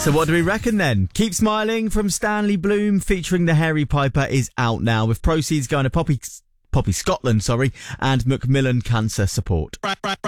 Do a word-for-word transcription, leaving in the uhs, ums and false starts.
So what do we reckon then? Keep Smiling from Stanley Bloom featuring the Hairy Piper is out now, with proceeds going to Poppy Poppy Scotland, sorry, and Macmillan Cancer Support. Right, right.